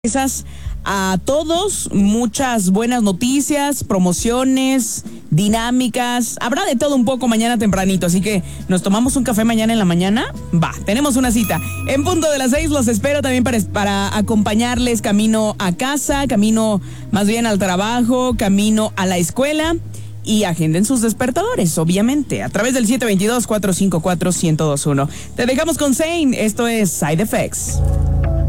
Esas a todos, muchas buenas noticias, promociones, dinámicas, habrá de todo un poco mañana tempranito, así que nos tomamos un café mañana en la mañana, tenemos una cita, en punto de las 6 los espero también para acompañarles camino a casa, camino más bien al trabajo, camino a la escuela y agenden sus despertadores, obviamente, a través del 722-454-1021. Te dejamos con Zayn, esto es Side Effects.